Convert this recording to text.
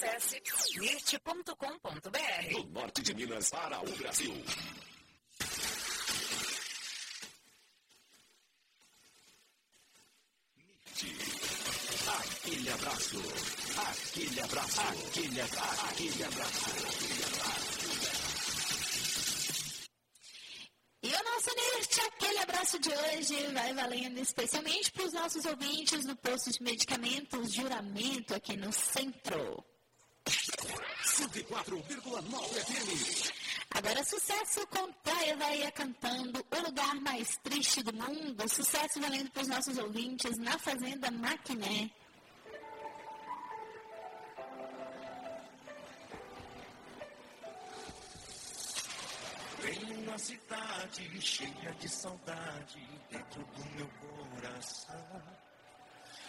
Acesse mirte.com.br. Do norte de Minas para o Brasil. Mirte. Aquele abraço. Aquele abraço. Aquele abraço. Aquele abraço. Aquele abraço. E o nosso Mirte, aquele abraço de hoje vai valendo especialmente para os nossos ouvintes do posto de medicamentos Juramento aqui no centro. 104,9 FM. Agora sucesso com Praia Veia cantando O Lugar Mais Triste do Mundo. Sucesso valendo para os nossos ouvintes na Fazenda Maquiné. Venho na cidade cheia de saudade dentro do meu coração.